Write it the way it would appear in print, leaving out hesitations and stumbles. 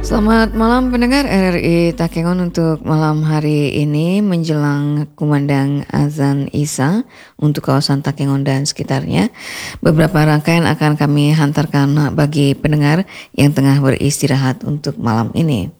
Selamat malam pendengar RRI Takengon untuk malam hari ini menjelang kumandang azan Isya untuk kawasan Takengon dan sekitarnya. Beberapa rangkaian akan kami hantarkan bagi pendengar yang tengah beristirahat untuk malam ini.